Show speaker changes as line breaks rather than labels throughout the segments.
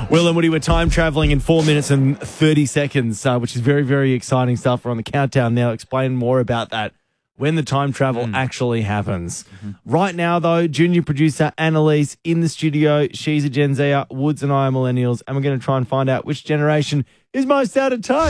Will and Woody were time traveling in 4 minutes and 30 seconds, which is very, very exciting stuff. We're on the countdown now. Explain more about that when the time travel actually happens. Right now, though, junior producer Annalise in the studio. She's a Gen Zer. Woods and I are millennials, and we're going to try and find out which generation is most out of touch.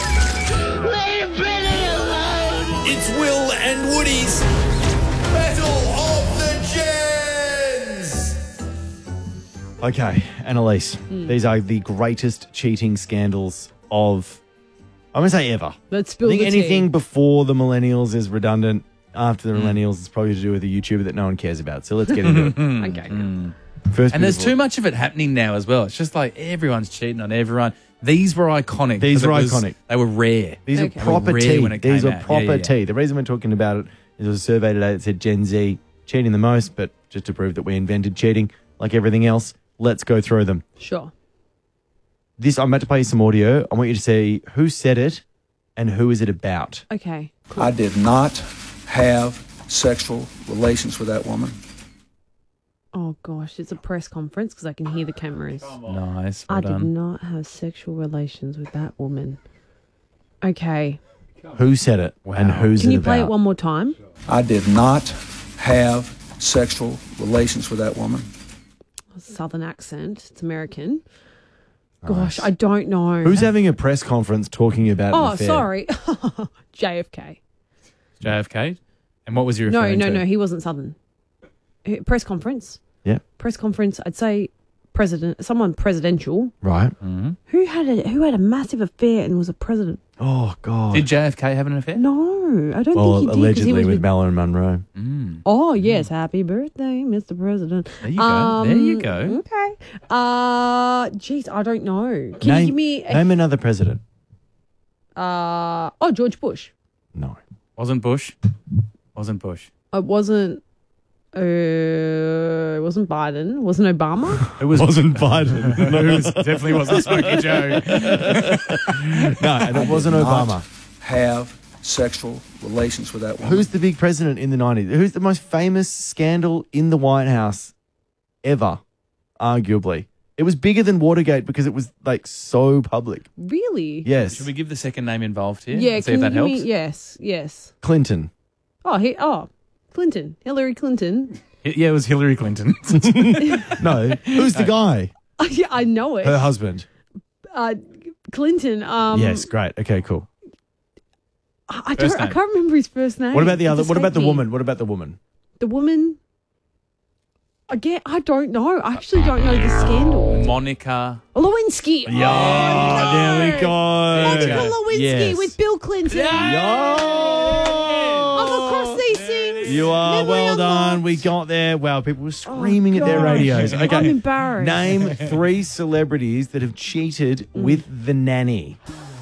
It's Will and Woody's Battle of the Gens. Okay, Annalise, these are the greatest cheating scandals of, I'm going to say ever.
Let's spill
I think
the tea.
anything before the millennials is redundant. After the millennials, it's probably to do with a YouTuber that no one cares about. So let's get into it.
Okay.
First,
And there's too much of it happening now as well. It's just like everyone's cheating on everyone. These were iconic.
These were
'cause
iconic.
They were rare.
These
Okay.
are proper
Rare
tea.
when it
These
came
are
out.
proper
Yeah, yeah.
tea. The reason we're talking about it is there was a survey today that said Gen Z cheating the most, but just to prove that we invented cheating, like everything else, let's go through them.
Sure.
I'm about to play you some audio. I want you to say who said it and who is it about.
Okay.
I did not have sexual relations with that woman.
Oh, gosh. It's a press conference because I can hear the cameras.
Nice.
I
Well
did
done.
not have sexual relations with that woman. Okay.
Who said it and who's
Can
it
you play it
about?
one more time?
I did not have sexual relations with that woman.
Southern accent. It's American. Gosh, I don't know.
Who's having a press conference talking about an
Oh,
affair?
sorry. JFK.
JFK. And what was you
No,
referring to?
no, he wasn't Southern. Press conference.
Yeah,
Press conference. I'd say someone presidential.
right.
Who had a massive affair and was a president?
Oh, God.
Did JFK have an affair?
No, I don't
well,
think he did. 'Cause he
allegedly
was
with Marilyn Monroe.
Oh, yes. Happy birthday, Mr. President.
There you go. There you go.
Okay. Geez, I don't know. Can you give me
name another president.
George Bush.
No.
Wasn't Bush. Wasn't Bush.
It wasn't Biden. Wasn't Obama?
It wasn't Biden.
No, it definitely wasn't Smokey Joe.
No, and it wasn't Obama.
Have sexual relations with that woman.
Who's the big president in the 90s? Who's the most famous scandal in the White House ever, arguably? It was bigger than Watergate because it was, like, so public.
Really?
Yes.
Should we give the second name involved here?
Yeah.
And see
Can
if that
you give
helps.
me? Yes.
Clinton.
Clinton. Hillary Clinton.
Yeah, it was Hillary Clinton.
No. Who's the guy?
Yeah, I know it.
Her husband.
Clinton.
Yes, great. Okay, cool.
I
First name.
can't remember his first name.
What about the
It
other? What about the
escaped me.
woman? What about the woman?
The woman. Again, I don't know. I actually don't know the scandal.
Monica.
Lewinsky.
There we go.
Monica Lewinsky
Yes.
with Bill Clinton. I'm across these things.
You are
Memory
well done.
unlocked.
We got there. Wow, people were screaming at their
gosh.
radios. Okay.
I'm embarrassed.
Name 3 celebrities that have cheated with the nanny.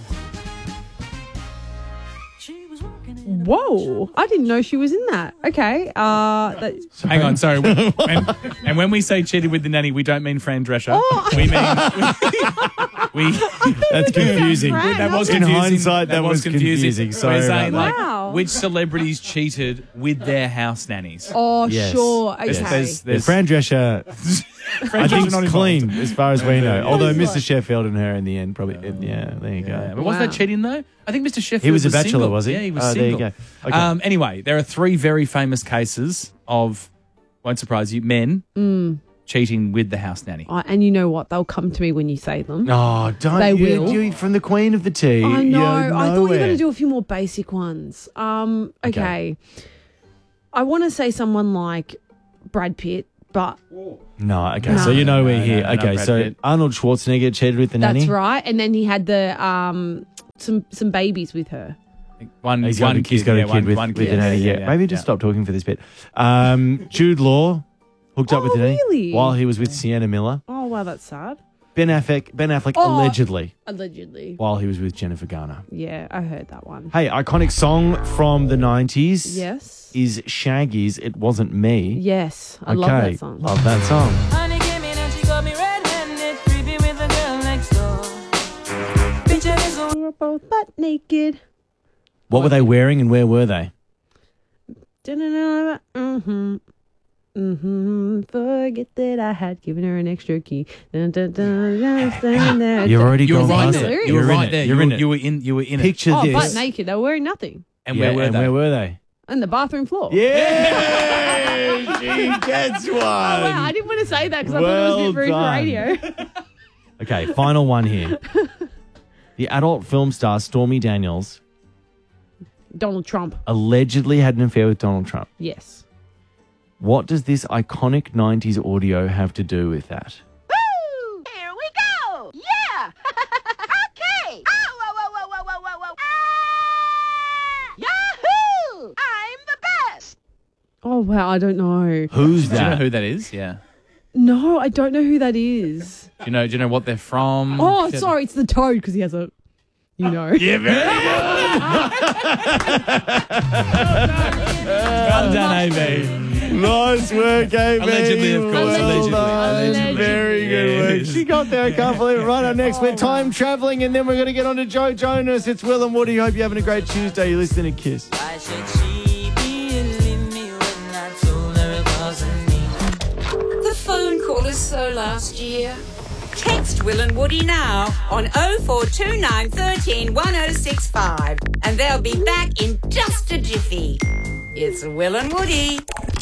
Whoa. I didn't know she was in that. Okay.
Hang on, sorry. And when we say cheated with the nanny, we don't mean Fran Drescher.
Oh.
We mean
That's confusing.
Fran.
that was
In
confusing.
hindsight, that was confusing. Sorry
We're saying
about
like
Wow.
which celebrities cheated with their house nannies.
Oh,
Yes.
sure. Okay.
There's-
Yeah, Fran Drescher, I think,
not
is clean as far as we know. Although
He's
Mr.
like-
Sheffield and her in the end probably, yeah, there you
Yeah,
go.
but wasn't that
Wow.
cheating though? I think Mr. Sheffield
He was a bachelor,
single.
was he?
Yeah, he was
Oh, there you
single.
go. Okay.
Anyway, there are 3 very famous cases of, won't surprise you, men cheating with the house nanny.
And you know what? They'll come to me when you say them.
Oh, don't
They
you,
will.
you from the Queen of the Tea.
I know.
You're
I thought you were
nowhere.
going to do a few more basic ones. Okay. I want to say someone like Brad Pitt, but
No, okay.
No.
So you know we're
No,
here.
no,
okay,
Brad
so
Pitt.
Arnold Schwarzenegger cheated with the nanny.
that's right. And then he had the some babies with her.
One
He's got a kid with the nanny. Yeah, maybe just stop talking for this bit. Jude Law hooked up with the nanny
really?
while he was with Sienna Miller.
Oh wow, that's sad.
Ben Affleck
Oh.
allegedly
Allegedly.
while he was with Jennifer Garner.
Yeah, I heard that one.
Hey, iconic song from the 90s
Yes.
is Shaggy's It Wasn't Me.
Yes, I
Okay,
love that song.
love that song.
Honey came in and she got me red-handed, creepy with the girl next door. Picture this
We were both butt naked.
What were they wearing and where were they?
Mm-hmm. Forget that I had given her an extra key. Dun, dun, dun, dun, dun, dun.
You've already
You were
gone
right
past
there.
it.
You were
You're in
right
it.
there.
You're in it.
You were in it.
Picture
Oh,
this.
butt naked. They were wearing nothing.
And where were they?
Where were they?
On the bathroom floor.
Yeah, she gets one.
Oh, wow. I didn't want to say that because I thought it
Well
was a bit rude for
done.
radio.
Okay, final one here. The adult film star Stormy Daniels
Donald Trump.
allegedly had an affair with Donald Trump.
Yes.
What does this iconic 90s audio have to do with that?
Woo! Here we go! Yeah! Okay! Oh, whoa, whoa, whoa, whoa, whoa, whoa, whoa! Yahoo! I'm the best!
Oh, wow. I don't know.
Who's
Do you know
that?
who that is? Yeah.
No, I don't know who that is.
Do you know what they're from?
Oh, sorry. It's the Toad because he has a, you know.
Yeah, very good.
Well done, AB.
Nice work, AB.
Allegedly, of course.
Well done.
Allegedly.
Very good work.
Yes.
She got there. I can't believe it. Right on next, we're time traveling, and then we're going to get on to Joe Jonas. It's Will and Woody. Hope you're having a great Tuesday. You're listening to Kiss.
Why should she believe me when I told her it wasn't me?
The phone call is so last year. Text Will and Woody now on 0429 13 1065 and they'll be back in just a jiffy. It's Will and Woody.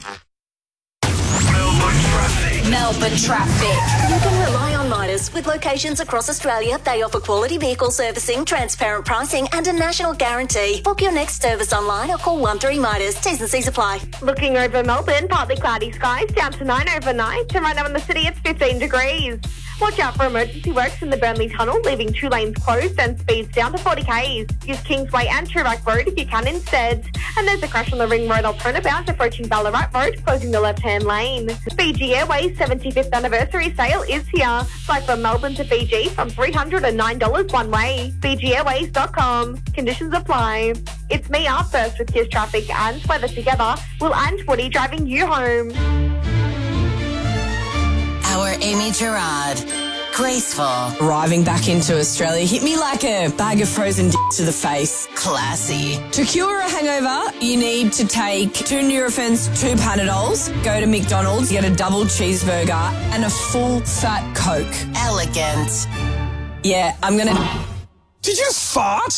Melbourne Traffic. You can rely on Midas. With locations across Australia, they offer quality vehicle servicing, transparent pricing and a national guarantee. Book your next service online or call 13 Midas. T's and C's apply.
Looking over Melbourne, partly cloudy skies, down to 9 overnight, and right now in the city it's 15 degrees. Watch out for emergency works in the Burnley Tunnel, leaving 2 lanes closed and speeds down to 40 k's. Use Kingsway and Turak Road if you can instead. And there's a crash on the Ring Road turnabout approaching Ballarat Road, closing the left-hand lane. Fiji Airways 75th anniversary sale is here. Fly from Melbourne to Fiji from $309 one way. FijiAirways.com. Conditions apply. It's me up first with Kiss Traffic and weather together. Will and Woody driving you home.
Our Amy Gerard. Graceful.
Arriving back into Australia hit me like a bag of frozen to the face.
Classy.
To cure a hangover, you need to take 2 Nurofen, 2 Panadols, go to McDonald's, get a double cheeseburger and a full fat Coke.
Elegant.
Yeah, I'm gonna...
Did you fart?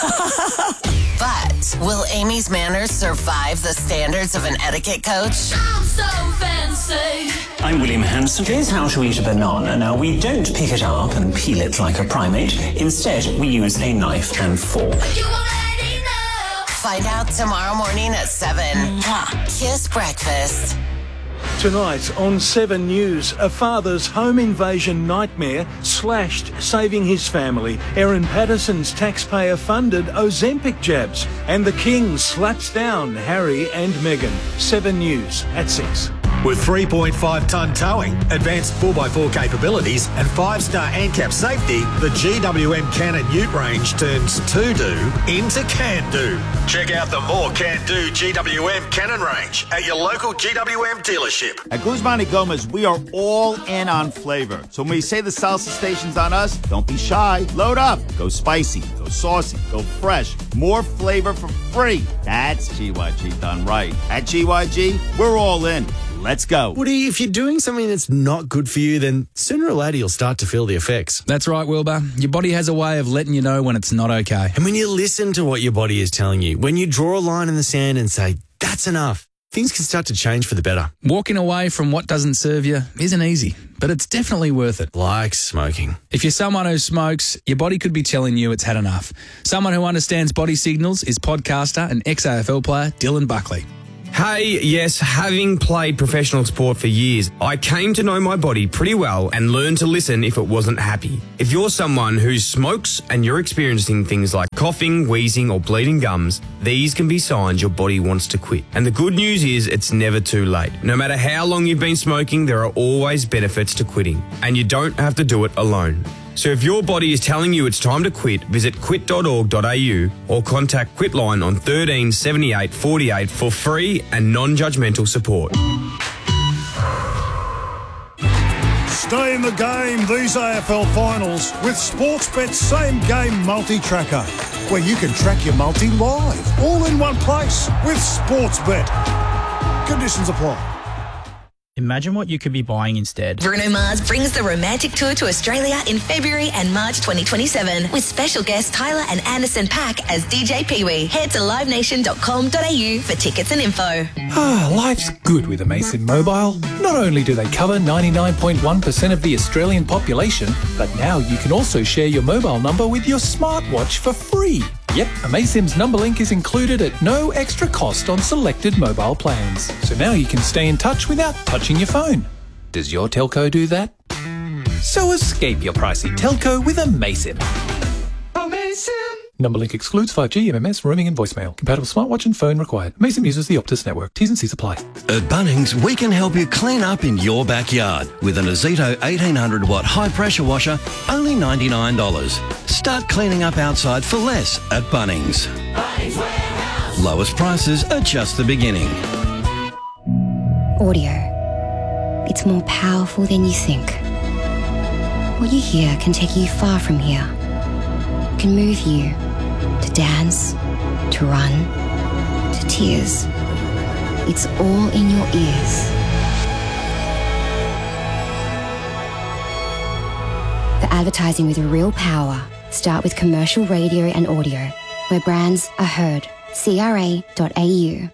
But will Amy's manners survive the standards of an etiquette coach?
I'm so fancy.
I'm William Hanson. Here's how to eat a banana. Now, we don't pick it up and peel it like a primate. Instead, we use a knife and fork.
You already know.
Find out tomorrow morning at 7. Kiss Breakfast.
Tonight on 7 News, a father's home invasion nightmare slashed saving his family. Erin Patterson's taxpayer-funded Ozempic jabs. And the King slaps down Harry and Meghan. 7 News at 6.
With 3.5-tonne towing, advanced 4x4 capabilities and 5-star ANCAP safety, the GWM Cannon Ute range turns to-do into can-do. Check out the more can-do GWM Cannon range at your local GWM dealership.
At Guzman y Gomez, we are all in on flavor. So when we say the salsa station's on us, don't be shy. Load up. Go spicy, go saucy, go fresh. More flavor for free. That's GYG done right. At GYG, we're all in. Let's go.
Woody, if you're doing something that's not good for you, then sooner or later you'll start to feel the effects.
That's right, Wilbur. Your body has a way of letting you know when it's not okay.
And when you listen to what your body is telling you, when you draw a line in the sand and say, that's enough, things can start to change for the better.
Walking away from what doesn't serve you isn't easy, but it's definitely worth it.
Like smoking.
If you're someone who smokes, your body could be telling you it's had enough. Someone who understands body signals is podcaster and ex-AFL player Dylan Buckley.
Hey, yes, having played professional sport for years, I came to know my body pretty well and learned to listen if it wasn't happy. If you're someone who smokes and you're experiencing things like coughing, wheezing or bleeding gums, these can be signs your body wants to quit. And the good news is it's never too late. No matter how long you've been smoking, there are always benefits to quitting. And you don't have to do it alone. So if your body is telling you it's time to quit, visit quit.org.au or contact Quitline on 13 78 48 for free and non-judgmental support.
Stay in the game these AFL finals with Sportsbet's Same Game Multi-Tracker, where you can track your multi live, all in one place with Sportsbet. Conditions apply.
Imagine what you could be buying instead.
Bruno Mars brings the romantic tour to Australia in February and March 2027 with special guests Tyler and Anderson .Paak as DJ Pee-wee. Head to livenation.com.au for tickets and info.
Life's good with Amaysim Mobile. Not only do they cover 99.1% of the Australian population, but now you can also share your mobile number with your smartwatch for free. Yep, Amaysim's number link is included at no extra cost on selected mobile plans. So now you can stay in touch without touching your phone. Does your telco do that? So escape your pricey telco with Amaysim. Number link excludes 5G, MMS, roaming and voicemail. Compatible smartwatch and phone required. Amaysim uses the Optus network. T's and C's apply.
At Bunnings, we can help you clean up in your backyard with an Azito 1800 watt high pressure washer, only $99. Start cleaning up outside for less at Bunnings. Lowest prices are just the beginning.
Audio. It's more powerful than you think. What you hear can take you far from here. It can move you to dance, to run, to tears. It's all in your ears. For advertising with real power, start with commercial radio and audio, where brands are heard. CRA.au.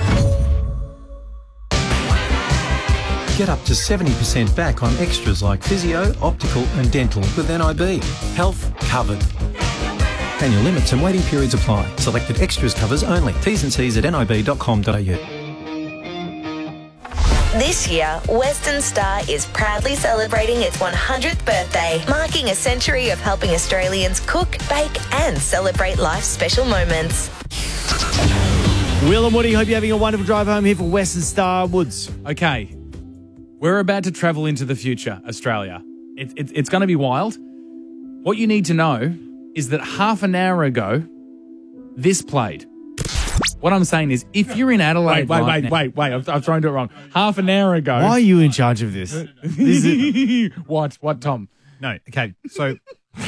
Get up to 70% back on extras like physio, optical and dental with NIB. Health covered. Annual limits and waiting periods apply. Selected extras covers only. T's and C's at nib.com.au.
This year, Western Star is proudly celebrating its 100th birthday, marking a century of helping Australians cook, bake and celebrate life's special moments.
Will and Woody, hope you're having a wonderful drive home here for Western Star Woods.
Okay, we're about to travel into the future, Australia. It's going to be wild. What you need to know is that half an hour ago, this played. What I'm saying is, if you're in Adelaide... Wait, I've thrown it wrong. Half an hour ago...
Why are you in charge of this?
What, Tom?
No, okay, so...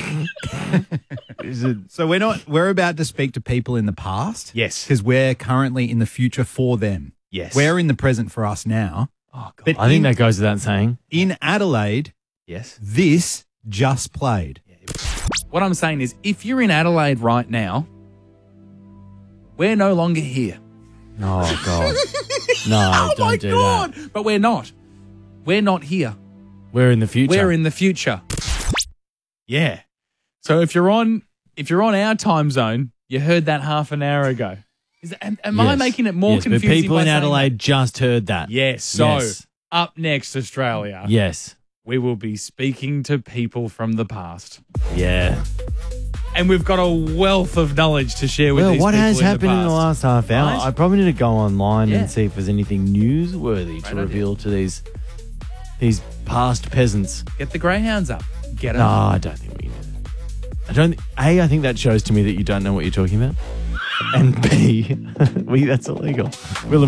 So we're about to speak to people in the past.
Yes.
Because we're currently in the future for them.
Yes.
We're in the present for us now.
Oh, God.
But
I think that goes without saying.
In Adelaide,
yes,
this just played.
What I'm saying is, if you're in Adelaide right now, we're no longer here.
Oh, God. No, don't do that.
But we're not. We're not here.
We're in the future.
We're in the future. Yeah. So if you're on our time zone, you heard that half an hour ago. Am I making it more confusing?
But people in Adelaide just heard that.
Yes. So
Yes.
up next, Australia.
Yes.
We will be speaking to people from the past.
Yeah.
And we've got a wealth of knowledge to share with these people.
What has happened in the
past.
last half hour?
Right?
I probably need to go online
Yeah.
and see if there's anything newsworthy to reveal to these past peasants.
Get the greyhounds up. Get
No,
them.
I don't think we need it. I think that shows to me that you don't know what you're talking about. And B, that's illegal. Will